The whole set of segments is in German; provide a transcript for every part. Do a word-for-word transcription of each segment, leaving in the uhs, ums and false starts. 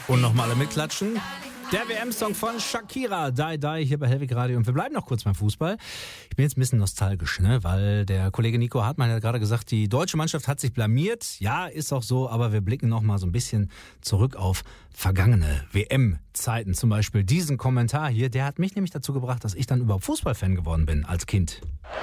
Und nochmal alle mitklatschen. Der W M-Song von Shakira, Die Die, hier bei Hellwig Radio. Und wir bleiben noch kurz beim Fußball. Ich bin jetzt ein bisschen nostalgisch, ne? Weil der Kollege Nico Hartmann hat gerade gesagt, die deutsche Mannschaft hat sich blamiert. Ja, ist auch so, aber wir blicken noch mal so ein bisschen zurück auf vergangene W M-Zeiten. Zum Beispiel diesen Kommentar hier, der hat mich nämlich dazu gebracht, dass ich dann überhaupt Fußballfan geworden bin als Kind.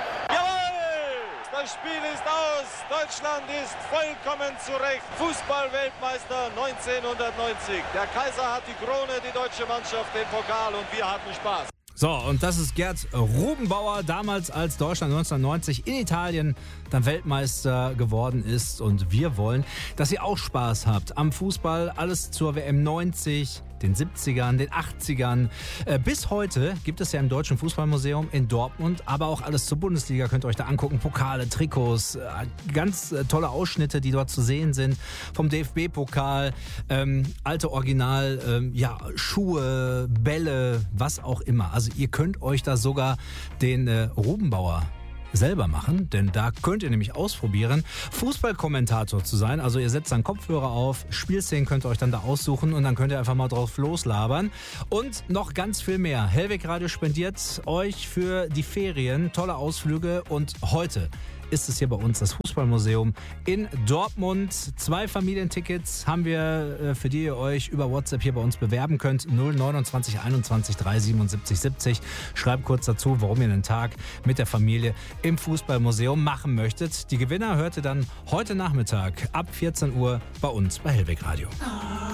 Das Spiel ist aus. Deutschland ist vollkommen zurecht Fußball-Weltmeister neunzehnhundertneunzig. Der Kaiser hat die Krone, die deutsche Mannschaft den Pokal und wir hatten Spaß. So, und das ist Gerd Rubenbauer, damals als Deutschland neunzehnhundertneunzig in Italien dann Weltmeister geworden ist. Und wir wollen, dass ihr auch Spaß habt am Fußball. Alles zur W M neunzig, den siebzigern, den achtzigern. Äh, bis heute gibt es ja im Deutschen Fußballmuseum in Dortmund, aber auch alles zur Bundesliga könnt ihr euch da angucken. Pokale, Trikots, äh, ganz äh, tolle Ausschnitte, die dort zu sehen sind. Vom D F B-Pokal, ähm, alte Original, ähm, ja, Schuhe, Bälle, was auch immer. Also ihr könnt euch da sogar den äh, Rubenbauer selber machen, denn da könnt ihr nämlich ausprobieren, Fußballkommentator zu sein. Also ihr setzt dann Kopfhörer auf, Spielszenen könnt ihr euch dann da aussuchen und dann könnt ihr einfach mal drauf loslabern. Und noch ganz viel mehr. Hellwig Radio spendiert euch für die Ferien tolle Ausflüge und heute ist es hier bei uns das Fußballmuseum in Dortmund. Zwei Familientickets haben wir, für die ihr euch über WhatsApp hier bei uns bewerben könnt. null neunundzwanzig einundzwanzig drei siebenundsiebzig siebzig. Schreibt kurz dazu, warum ihr einen Tag mit der Familie im Fußballmuseum machen möchtet. Die Gewinner hört ihr dann heute Nachmittag ab vierzehn Uhr bei uns bei Hellwig Radio.